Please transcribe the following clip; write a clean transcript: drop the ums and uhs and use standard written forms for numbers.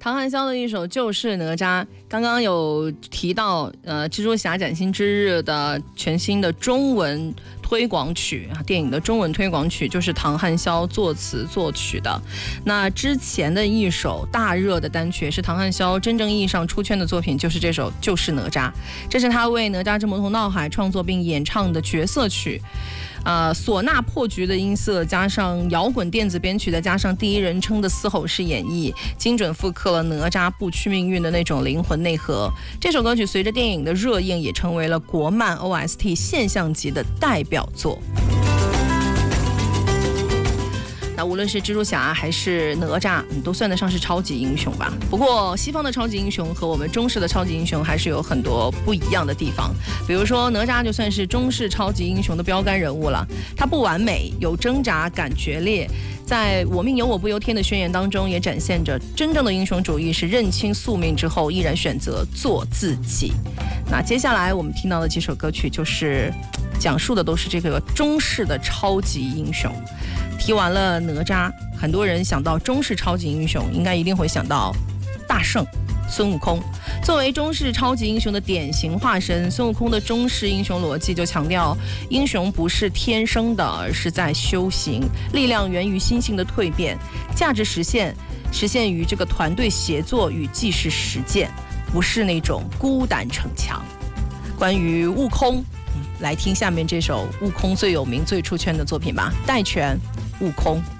唐汉霄的一首《就是哪吒》，刚刚有提到蜘蛛侠崭新之日的全新的中文推广曲啊，电影的中文推广曲就是唐汉霄作词作曲的。那之前的一首大热的单曲，也是唐汉霄真正意义上出圈的作品，就是这首《就是哪吒》，这是他为哪吒之魔童闹海创作并演唱的角色曲。唢呐破局的音色，加上摇滚电子编曲，再加上第一人称的嘶吼式演绎，精准复刻了哪吒不屈命运的那种灵魂内核。这首歌曲随着电影的热映，也成为了国漫 OST 现象级的代表作。那无论是蜘蛛侠还是哪吒，都算得上是超级英雄吧。不过西方的超级英雄和我们中式的超级英雄还是有很多不一样的地方。比如说哪吒就算是中式超级英雄的标杆人物了，他不完美，有挣扎，敢决裂，在我命由我不由天的宣言当中，也展现着真正的英雄主义是认清宿命之后依然选择做自己。那接下来我们听到的几首歌曲，就是讲述的都是这个中式的超级英雄。提完了哪吒，很多人想到中式超级英雄，应该一定会想到大圣孙悟空。作为中式超级英雄的典型化身，孙悟空的中式英雄逻辑就强调，英雄不是天生的，而是在修行，力量源于心性的蜕变，价值实现于这个团队协作与即时实践，不是那种孤胆逞强。关于悟空，来听下面这首悟空最有名最出圈的作品吧，《戴拳悟空》。